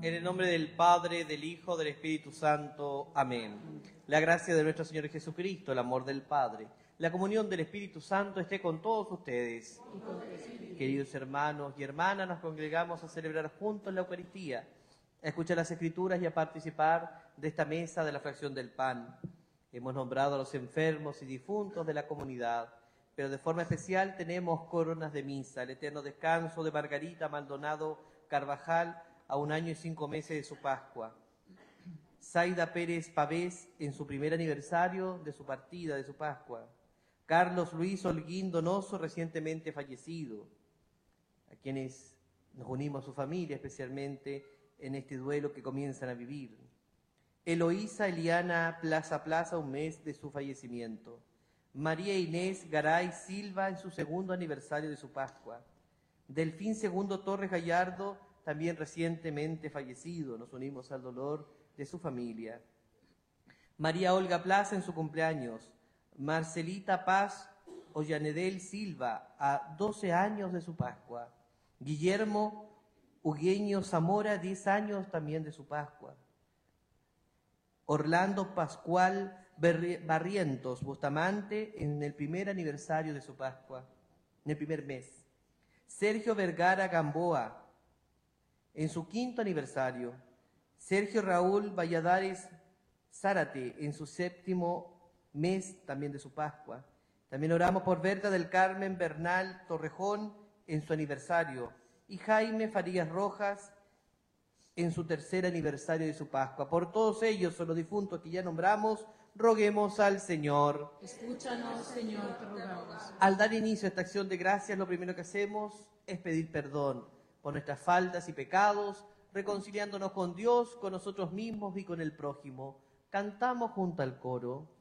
En el nombre del Padre, del Hijo, del Espíritu Santo. Amén. La gracia de nuestro Señor Jesucristo, el amor del Padre, la comunión del Espíritu Santo esté con todos ustedes. Queridos hermanos y hermanas, nos congregamos a celebrar juntos la Eucaristía, a escuchar las Escrituras y a participar de esta mesa de la fracción del pan. Hemos nombrado a los enfermos y difuntos de la comunidad, pero de forma especial tenemos coronas de misa, el eterno descanso de Margarita Maldonado Carvajal, a 1 año y 5 meses de su Pascua. Zaida Pérez Pavés, en su primer aniversario de su partida, de su Pascua. Carlos Luis Holguín Donoso, recientemente fallecido, a quienes nos unimos a su familia, especialmente en este duelo que comienzan a vivir. Eloísa Eliana Plaza, 1 mes de su fallecimiento. María Inés Garay Silva, en su 2º aniversario de su Pascua. Delfín Segundo Torres Gallardo, también recientemente fallecido. Nos unimos al dolor de su familia. María Olga Plaza, en su cumpleaños. Marcelita Paz Ollanedel Silva, a 12 años de su Pascua. Guillermo Hugueño Zamora, 10 años también de su Pascua. Orlando Pascual Barrientos Bustamante, en el primer aniversario de su Pascua, en el primer mes. Sergio Vergara Gamboa, en su 5º aniversario. Sergio Raúl Valladares Zárate, en su 7º mes también de su Pascua. También oramos por Berta del Carmen Bernal Torrejón, en su aniversario, y Jaime Farías Rojas, en su 3er aniversario de su Pascua. Por todos ellos, los difuntos que ya nombramos, roguemos al Señor. Escúchanos, Señor, te rogamos. Al dar inicio a esta acción de gracias, lo primero que hacemos es pedir perdón por nuestras faltas y pecados, reconciliándonos con Dios, con nosotros mismos y con el prójimo. Cantamos junto al coro.